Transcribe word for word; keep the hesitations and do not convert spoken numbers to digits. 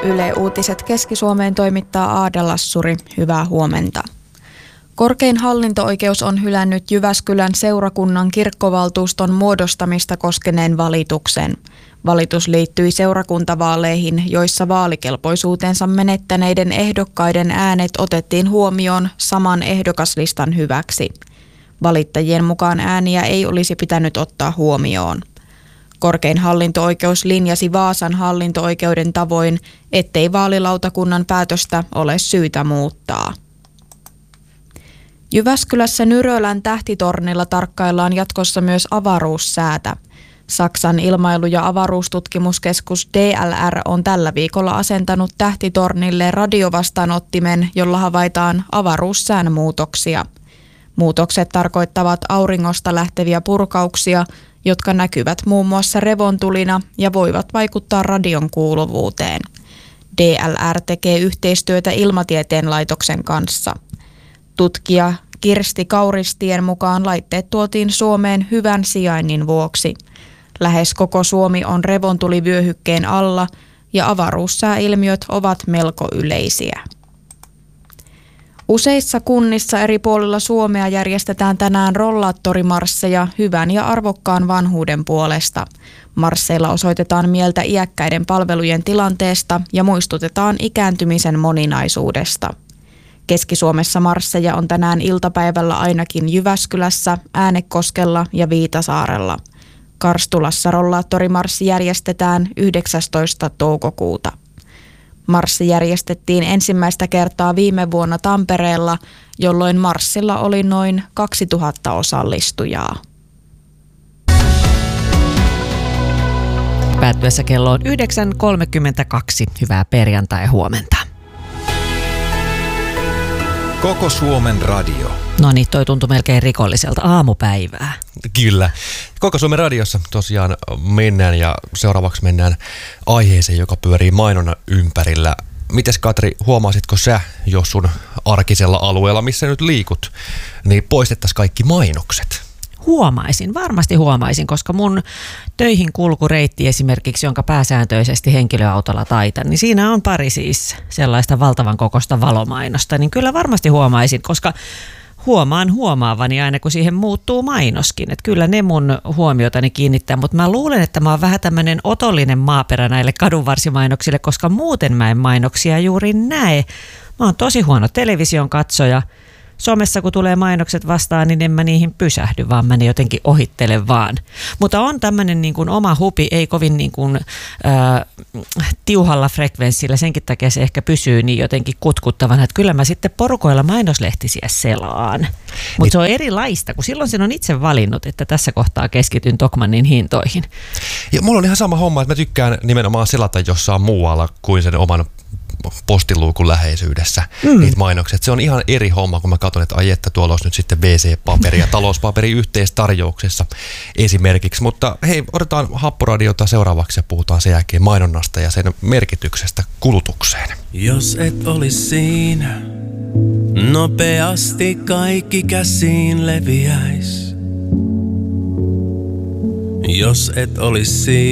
Yle Uutiset Keski-Suomeen toimittaa Aada Lassuri. Hyvää huomenta. Korkein hallinto-oikeus on hylännyt Jyväskylän seurakunnan kirkkovaltuuston muodostamista koskeneen valituksen. Valitus liittyi seurakuntavaaleihin, joissa vaalikelpoisuutensa menettäneiden ehdokkaiden äänet otettiin huomioon saman ehdokaslistan hyväksi. Valittajien mukaan ääniä ei olisi pitänyt ottaa huomioon. Korkein hallinto-oikeus linjasi Vaasan hallinto-oikeuden tavoin, ettei vaalilautakunnan päätöstä ole syytä muuttaa. Jyväskylässä Nyrölän tähtitornilla tarkkaillaan jatkossa myös avaruussäätä. Saksan ilmailu- ja avaruustutkimuskeskus D L R on tällä viikolla asentanut tähtitornille radiovastaanottimen, jolla havaitaan avaruussään muutoksia. Muutokset tarkoittavat auringosta lähteviä purkauksia, jotka näkyvät muun muassa revontulina ja voivat vaikuttaa radion kuuluvuuteen. D L R tekee yhteistyötä Ilmatieteen laitoksen kanssa. Tutkija Kirsti Kauristien mukaan laitteet tuotiin Suomeen hyvän sijainnin vuoksi. Lähes koko Suomi on revontulivyöhykkeen alla ja avaruussääilmiöt ovat melko yleisiä. Useissa kunnissa eri puolilla Suomea järjestetään tänään rollaattorimarsseja hyvän ja arvokkaan vanhuuden puolesta. Marsseilla osoitetaan mieltä iäkkäiden palvelujen tilanteesta ja muistutetaan ikääntymisen moninaisuudesta. Keski-Suomessa marsseja on tänään iltapäivällä ainakin Jyväskylässä, Äänekoskella ja Viitasaarella. Karstulassa rollaattorimarssi järjestetään yhdeksästoista toukokuuta. Marssi järjestettiin ensimmäistä kertaa viime vuonna Tampereella, jolloin marssilla oli noin kaksituhatta osallistujaa. Päättyessä kello on yhdeksän kolmekymmentäkaksi. Hyvää perjantai-huomenta. Koko Suomen radio. No niin, toi tuntui melkein rikolliselta aamupäivää. Kyllä. Koko Suomen radiossa tosiaan mennään ja seuraavaksi mennään aiheeseen, joka pyörii mainonnan ympärillä. Mites Katri, huomaasitko sä, jos sun arkisella alueella, missä nyt liikut, niin poistettaisiin kaikki mainokset? Huomaisin, varmasti huomaisin, koska mun töihin kulkureitti esimerkiksi, jonka pääsääntöisesti henkilöautolla taitan, niin siinä on pari siis sellaista valtavan kokoista valomainosta, niin kyllä varmasti huomaisin, koska huomaan huomaavani aina, kun siihen muuttuu mainoskin. Että kyllä ne mun huomiotani kiinnittää, mutta mä luulen, että mä oon vähän tämmöinen otollinen maaperä näille kadunvarsimainoksille, koska muuten mä en mainoksia juuri näe. Mä oon tosi huono television katsoja. Somessa kun tulee mainokset vastaan, niin en mä niihin pysähdy, vaan mä ne jotenkin ohittelen vaan. Mutta on tämmöinen niin kuin oma hupi, ei kovin niin kuin, äh, tiuhalla frekvenssillä, senkin takia se ehkä pysyy niin jotenkin kutkuttavana, että kyllä mä sitten porukoilla mainoslehtisiä selaan. Mutta se on erilaista, kun silloin sen on itse valinnut, että tässä kohtaa keskityn Tokmannin hintoihin. Ja mulla on ihan sama homma, että mä tykkään nimenomaan selata jossain muualla kuin sen oman postiluukun läheisyydessä mm. niitä mainokset. Se on ihan eri homma, kun mä katson, että ai että tuolla olisi nyt sitten W C-paperi ja talouspaperi yhteistarjouksessa esimerkiksi. Mutta hei, otetaan Happoradiota seuraavaksi ja puhutaan sen jälkeen mainonnasta ja sen merkityksestä kulutukseen. Jos et olisi siinä, nopeasti kaikki käsiin leviäis. Jos et olisi siinä.